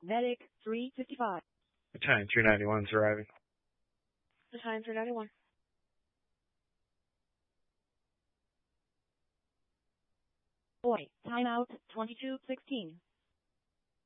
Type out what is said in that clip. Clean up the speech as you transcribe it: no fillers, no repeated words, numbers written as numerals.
Medic 355. Battalion 391's arriving. Battalion 391. Boy, timeout 22:16.